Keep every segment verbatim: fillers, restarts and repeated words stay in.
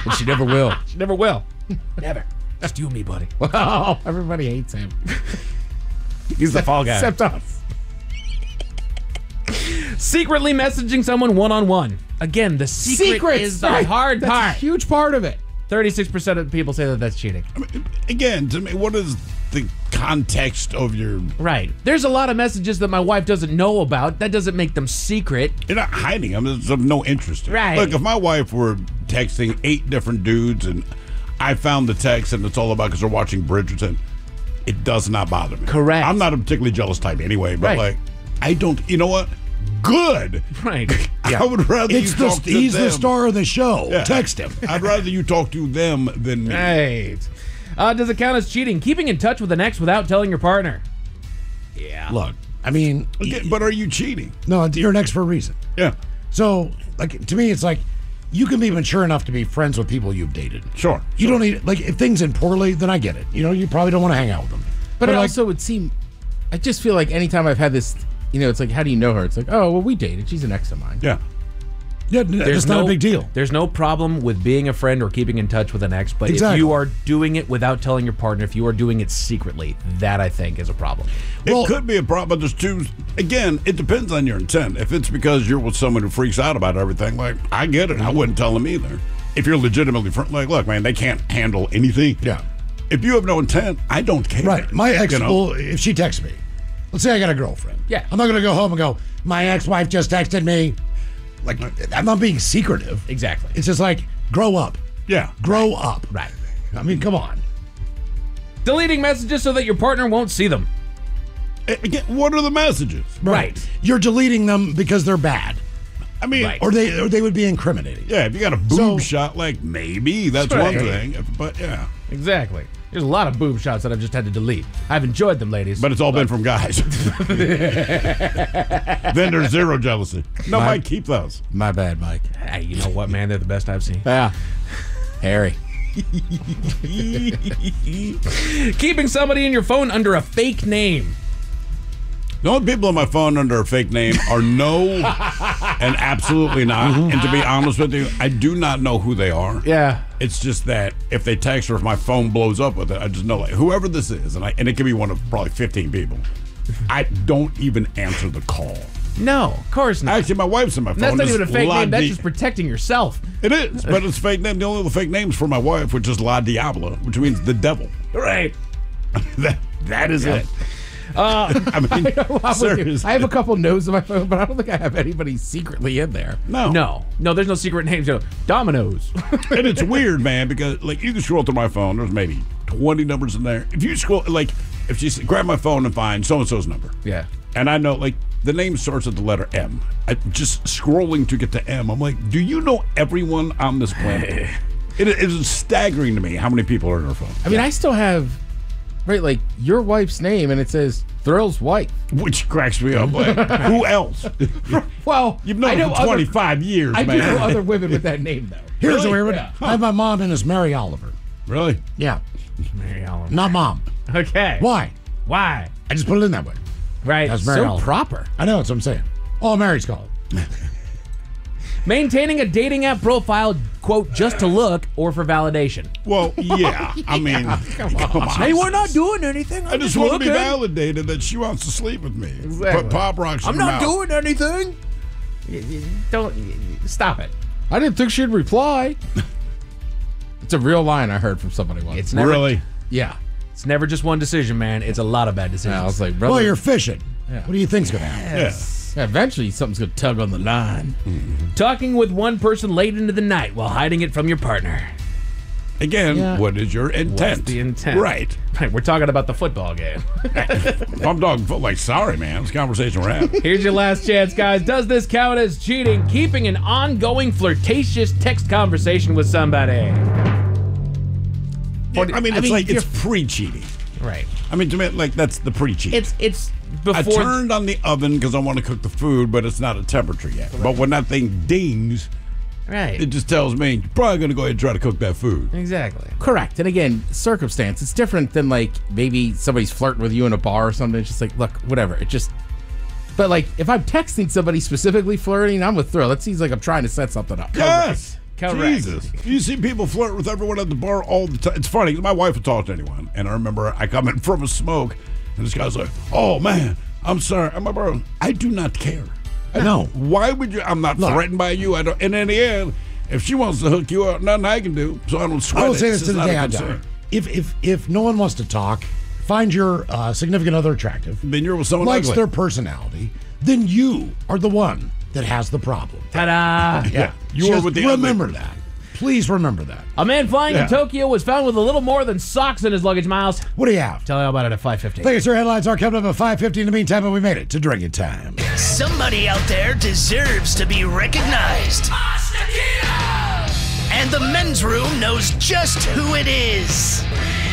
And she never will. She never will. Never. Just you and me, buddy. Well, everybody hates him. He's the fall guy. Except us. Secretly messaging someone one-on-one. Again, the secret Secrets, is the right. hard That's part. a huge part of it. thirty-six percent of people say that that's cheating. I mean, again, to me, what is the context of your... Right. There's a lot of messages that my wife doesn't know about. That doesn't make them secret. You're not hiding them. It's of no interest. in it. Right. Look, if my wife were texting eight different dudes and I found the text and it's all about because they're watching Bridgerton, it does not bother me. Correct. I'm not a particularly jealous type anyway, but Right. like, I don't, you know what? Good. Right. I would rather It's you the, talk to he's them. the star of the show. Yeah. Text him. I'd rather you talk to them than me. Right. Uh, does it count as cheating? Keeping in touch with an ex without telling your partner. Yeah. Look, I mean, Okay, but are you cheating? no, you're an ex for a reason. Yeah. So, like, to me, it's like you can be mature enough to be friends with people you've dated. Sure. You don't need, like, if things end poorly, then I get it. You know, you probably don't want to hang out with them. But, it like, also would seem, I just feel like anytime I've had this, you know, it's like, how do you know her? It's like, oh, well, we dated. She's an ex of mine. Yeah. yeah, that's not no, a big deal. There's no problem with being a friend or keeping in touch with an ex, but Exactly. if you are doing it without telling your partner, if you are doing it secretly, that I think is a problem. It Well- could be a problem, but there's two. Again, it depends on your intent. If it's because you're with someone who freaks out about everything, like, I get it. I wouldn't tell them either. If you're legitimately, fr- like, look, man, they can't handle anything. Yeah. If you have no intent, I don't care. Right. My ex You know? will, if she texts me, let's say I got a girlfriend. Yeah. I'm not going to go home and go, my ex-wife just texted me. Like, I'm not being secretive. Exactly. It's just like, grow up. Yeah. Grow up. Right. I mean, come on. Deleting messages so that your partner won't see them. A- Again, what are the messages? Right. You're deleting them because they're bad. I mean, Right. Or they or they would be incriminating. yeah, if you got a boob So- shot, like, maybe that's Right. one thing. If- But, yeah. Exactly. There's a lot of boob shots that I've just had to delete. I've enjoyed them, ladies. But it's all been from guys. Then there's zero jealousy. No, My- Mike, keep those. My bad, Mike. hey, you know what, man? They're the best I've seen. Yeah. Harry. Keeping somebody in your phone under a fake name. The only people on my phone under a fake name are no and absolutely not. And to be honest with you, I do not know who they are. Yeah. It's just that if they text or if my phone blows up with it, I just know, like, whoever this is, and I and it could be one of probably fifteen people. I don't even answer the call. No, of course not. Actually, my wife's in my phone. And that's not It's even a fake La name. That's Di- just protecting yourself. It is, but it's fake name. The only other fake name's for my wife, which is La Diabla, which means the devil. Right. that that is it. Uh, I mean, I'm with you. seriously. I have a couple no's on my phone, but I don't think I have anybody secretly in there. No. no. No, there's no secret names. No. Dominoes. And it's weird, man, because like you can scroll through my phone. There's maybe twenty numbers in there. If you scroll, like, if she s- grab my phone and find so and so's number, Yeah. and I know like the name starts with the letter M. I just scrolling to get to M. I'm like, do you know everyone on this planet? it, it is staggering to me how many people are in her phone. I mean, I still have, right, like your wife's name, and it says Thrill's wife. Which cracks me up. Like, who else? Well, You've known I know her for other- twenty-five years, I do man. know other women with that name, though. Here's Really? a weird one. Yeah. I have my mom and it's Mary Oliver. Really? Yeah. Mary Ellen. Not mom. Okay. Why? Why? I just put it in that way. Right. That's Mary So Oliver. proper. I know, that's what I'm saying. Oh, Mary's called. Maintaining a dating app profile, quote, just to look or for validation. Well, yeah. I mean, come on. Hey, we're not doing anything. I just want to be validated that she wants to sleep with me. Exactly. Put pop rocks in I'm her not mouth. doing anything. Y- y- Don't y- y- stop it. I didn't think she'd reply. It's a real line I heard from somebody once. It's never Really? yeah. It's never just one decision, man. It's a lot of bad decisions. Yeah, I was like, brother. Well, you're fishing. Yeah. What do you think's going to happen? Yeah. yeah, eventually something's gonna tug on the line. Talking with one person late into the night while hiding it from your partner. Again, Yeah. what is your intent? What's the intent? Right. Right. We're talking about the football game. If I'm talking foot, like, sorry, man. This conversation we're having. Here's your last chance, guys. Does this count as cheating? Keeping an ongoing flirtatious text conversation with somebody. Yeah, I mean, I it's mean, like it's you're- pre-cheating. Right. I mean, to me, like that's the pre-cheat. It's it's I before. turned on the oven because I want to cook the food, but it's not a temperature yet. But when that thing dings, right. it just tells me you're probably going to go ahead and try to cook that food. Exactly. Correct. And again, circumstance. It's different than like maybe somebody's flirting with you in a bar or something. It's just like, look, whatever. It just. But like, if I'm texting somebody specifically flirting, I'm with Thrill. That seems like I'm trying to set something up. Yes. Correct. Jesus. You see people flirt with everyone at the bar all the time. It's funny. My wife would talk to anyone, and I remember I come in from a smoke, and this guy's like, "Oh man, I'm sorry." I'm like, "Bro, I do not care." No. Why would you? I'm not Look. threatened by you. I don't. And in the end, if she wants to hook you up, nothing I can do. So I don't sweat I will it. say It's this to just the not day a I die. concern. If if if no one wants to talk, find your uh, significant other attractive, Then you're with someone likes ugly. their personality, then you are the one that has the problem. Ta-da! Yeah, you are Just with the ugly remember person. that. Please remember that. A man flying Yeah. to Tokyo was found with a little more than socks in his luggage, Miles. What do you have? Tell you about it at five fifty. Thank you, sir. Headlines are coming up at five fifty. In the meantime, we made it to drinking time. Somebody out there deserves to be recognized. And the men's room knows just who it is.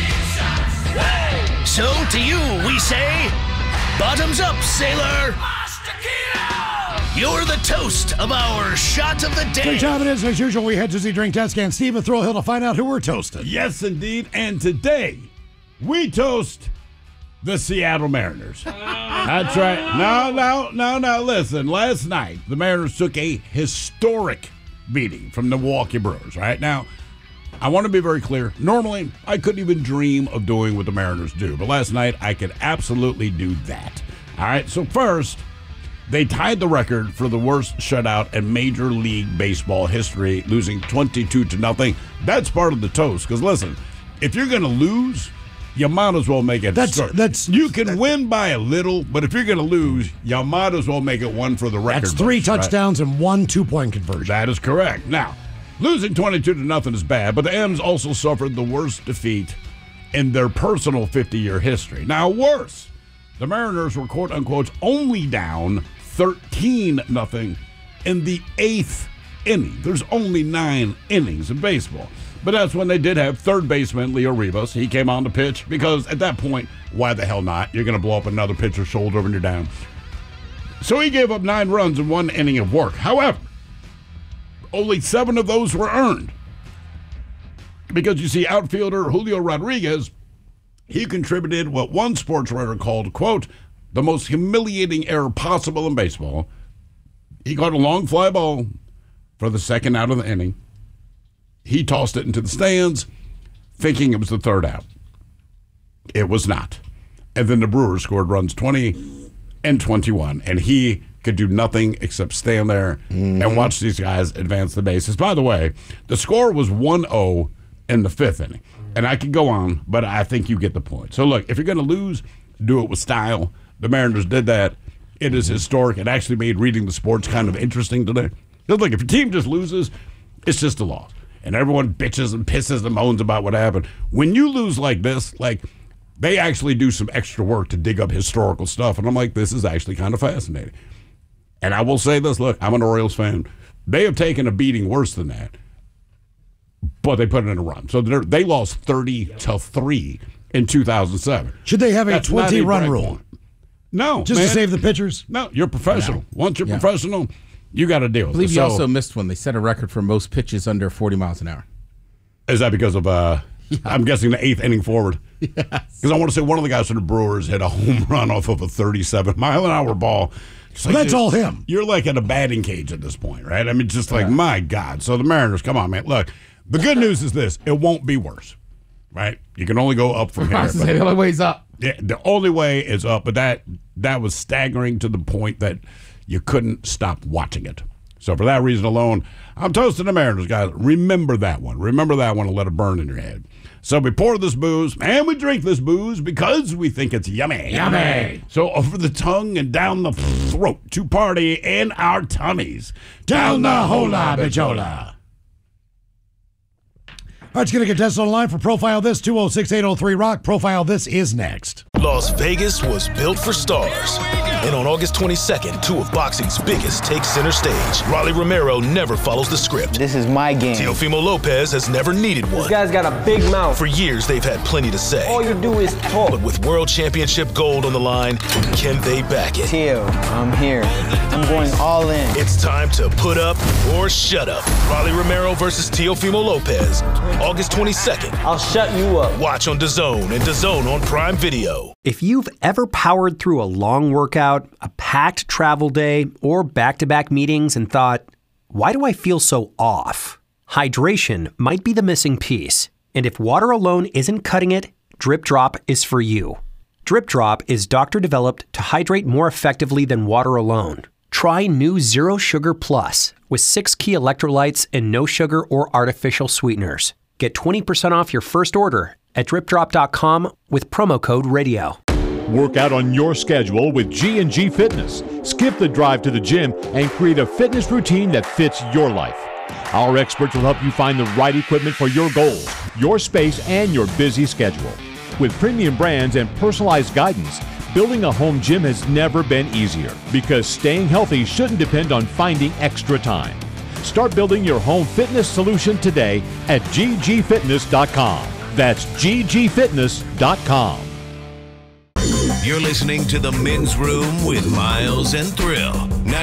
So to you, we say, bottoms up, sailor. You're the toast of our shot of the day. Drink time it is. As usual, we head to the drink test can. Steve and Thrill Hill to find out who we're toasting. Yes, indeed. And today, we toast the Seattle Mariners. That's right. No, no, no, no. Listen, last night, the Mariners took a historic beating from the Milwaukee Brewers, right? Now, I want to be very clear. Normally, I couldn't even dream of doing what the Mariners do. But last night, I could absolutely do that. All right, so first, they tied the record for the worst shutout in Major League Baseball history, losing twenty-two to nothing. That's part of the toast. Because listen, if you're going to lose, you might as well make it. That's- start. that's- you can win by a little, but if you're going to lose, you might as well make it one for the record. That's three books, right? touchdowns and one two-point conversion. That is correct. Now, losing twenty-two to nothing is bad, but the M's also suffered the worst defeat in their personal fifty-year history. Now, worse, the Mariners were quote unquote only down thirteen nothing in the eighth inning. There's only nine innings in baseball. But that's when they did have third baseman Leo Rivas. He came on to pitch because at that point, why the hell not? You're going to blow up another pitcher's shoulder when you're down. So he gave up nine runs in one inning of work. However, only seven of those were earned. Because you see, outfielder Julio Rodriguez, he contributed what one sports writer called, quote, the most humiliating error possible in baseball. He caught a long fly ball for the second out of the inning. He tossed it into the stands, thinking it was the third out. It was not. And then the Brewers scored runs twenty and twenty-one, and he could do nothing except stand there mm-hmm. and watch these guys advance the bases. By the way, the score was one oh in the fifth inning. And I could go on, but I think you get the point. So, look, if you're going to lose, do it with style. The Mariners did that. It is historic. It actually made reading the sports kind of interesting today. Because, look, if your team just loses, it's just a loss. And everyone bitches and pisses and moans about what happened. When you lose like this, like, they actually do some extra work to dig up historical stuff. And I'm like, this is actually kind of fascinating. And I will say this, look, I'm an Orioles fan. They have taken a beating worse than that, but they put it in a run. So they lost thirty to three in two thousand seven. Should they have a That's not twenty-run break rule? point. No, Just man. to save the pitchers? No, you're professional. No. Once you're Yeah. professional, you got to deal I with believe it. you So, also missed one. They set a record for most pitches under forty miles an hour. is that because of, uh, I'm guessing, the eighth inning forward? Yes. Because I want to say one of the guys from the Brewers hit a home run off of a thirty-seven mile an hour ball. It's Well, that's dude, all him. You're like at a batting cage at this point, right? I mean, just like, my God. So the Mariners, come on, man. Look, the good news is this. It won't be worse, right? You can only go up from here. I was but- gonna say, the only way's up. Yeah, the only way is up, but that that was staggering to the point that you couldn't stop watching it. So for that reason alone, I'm toasting the Mariners, guys. Remember that one. Remember that one and let it burn in your head. So we pour this booze, and we drink this booze because we think it's yummy. Yummy. So over the tongue and down the throat to party in our tummies. Down the hola bichola. All right, it's going to contest online for Profile This, two oh six, eight oh three rock. Profile This is next. Las Vegas was built for stars. And on August twenty-second, two of boxing's biggest take center stage. Rolly Romero never follows the script. This is my game. Teofimo Lopez has never needed one. This guy's got a big mouth. For years, they've had plenty to say. All you do is talk. But with world championship gold on the line, can they back it? Teo, I'm here. I'm going all in. It's time to put up or shut up. Rolly Romero versus Teofimo Lopez. August twenty-second. I'll shut you up. Watch on DAZN and DAZN on Prime Video. If you've ever powered through a long workout, a packed travel day, or back-to-back meetings and thought, why do I feel so off? Hydration might be the missing piece, and if water alone isn't cutting it, Drip Drop is for you. Drip Drop is doctor-developed to hydrate more effectively than water alone. Try new Zero Sugar Plus with six key electrolytes and no sugar or artificial sweeteners. Get twenty percent off your first order at drip drop dot com with promo code radio. Work out on your schedule with G and G Fitness. Skip the drive to the gym and create a fitness routine that fits your life. Our experts will help you find the right equipment for your goals, your space, and your busy schedule. With premium brands and personalized guidance, building a home gym has never been easier because staying healthy shouldn't depend on finding extra time. Start building your home fitness solution today at g g fitness dot com. That's g g fitness dot com. You're listening to The Men's Room with Miles and Thrill.